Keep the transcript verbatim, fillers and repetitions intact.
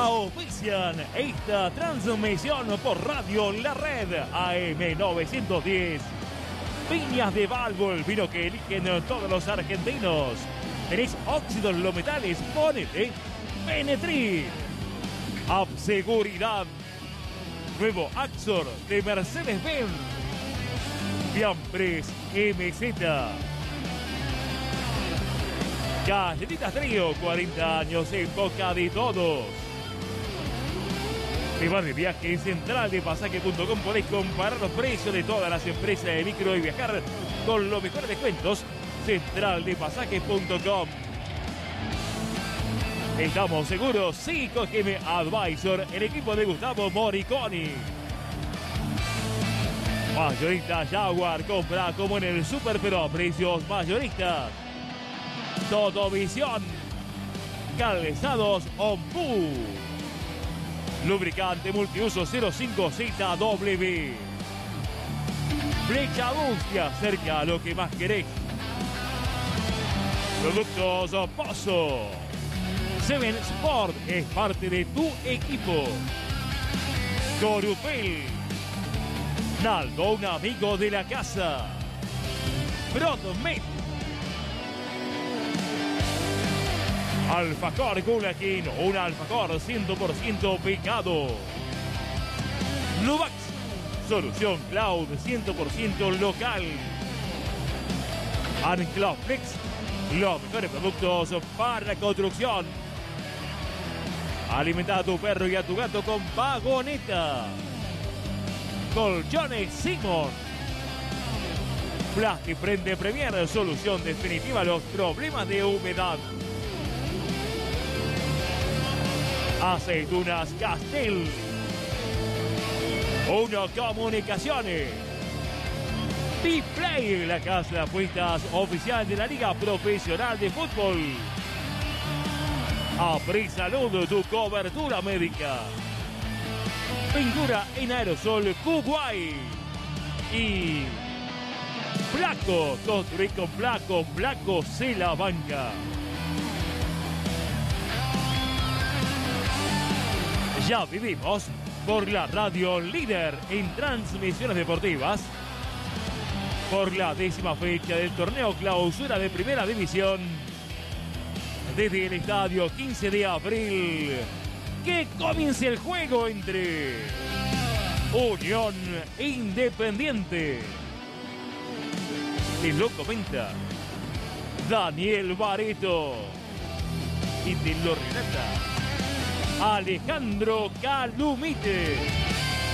auspician esta transmisión por Radio La Red A M novecientos diez. Viñas de Balbo, el vino que eligen todos los argentinos. ¿Tenés óxidos en los metales? Ponete Benetri. Seguridad. Nuevo Axor de Mercedes-Benz. Fiambres M Z. Galletitas Trío, cuarenta años en boca de todos. Te vas de viaje en central de pasaje punto com. Podés comparar los precios de todas las empresas de micro y viajar con los mejores descuentos. central de pasaje punto com. Estamos seguros, sí, cógeme Advisor, el equipo de Gustavo Moriconi. Mayorista Jaguar, compra como en el super, pero a precios mayoristas. Todo Visión. Calzados Ombú. Lubricante multiuso cero cinco Z W. Flecha Bustia, cerca a lo que más querés. Productos Pozo. Seven Sport es parte de tu equipo. Corupel. Naldo, un amigo de la casa. Broadmet. Alfajor Gulaquín, un alfajor cien por ciento picado. Lubax, solución cloud cien por ciento local. Anclaflex, los mejores productos para construcción. Alimenta a tu perro y a tu gato con Vagoneta. Colchones Simon. Plastifrente Premier, solución definitiva a los problemas de humedad. Aceitunas Castel. Uno Comunicaciones. B-Play, la casa de apuestas oficial de la Liga Profesional de Fútbol. Apri Salud, tu cobertura médica. Pintura en aerosol Kuwait. Y Flaco, construir con Flaco, Flaco se la banca. Ya vivimos por la radio líder en transmisiones deportivas. Por la décima fecha del torneo clausura de Primera División. Desde el estadio quince de abril. Que comience el juego entre Unión e Independiente. Te lo comenta Daniel Barreto. Y te lo relata Alejandro Calumite.